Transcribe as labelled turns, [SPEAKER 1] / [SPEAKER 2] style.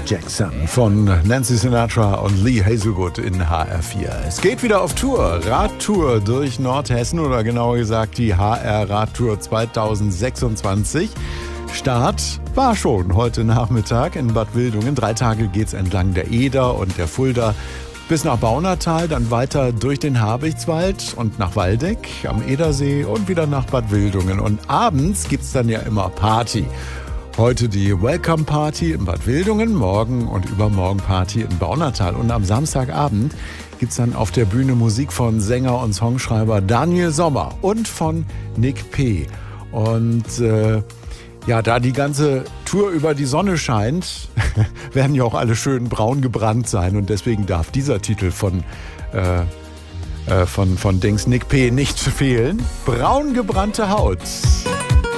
[SPEAKER 1] Jackson von Nancy Sinatra und Lee Hazelwood in HR4. Es geht wieder auf Tour, Radtour durch Nordhessen oder genauer gesagt die HR Radtour 2026. Start war schon heute Nachmittag in Bad Wildungen. 3 Tage geht's entlang der Eder und der Fulda bis nach Baunatal, dann weiter durch den Habichtswald und nach Waldeck am Edersee und wieder nach Bad Wildungen. Und abends gibt's dann ja immer Party. Heute die Welcome Party in Bad Wildungen, morgen und übermorgen Party in Baunatal. Und am Samstagabend gibt's dann auf der Bühne Musik von Sänger und Songschreiber Daniel Sommer und von Nick P. Und ja, da die ganze Tour über die Sonne scheint, werden ja auch alle schön braun gebrannt sein. Und deswegen darf dieser Titel von Dings Nick P. nicht fehlen. Braun gebrannte Haut.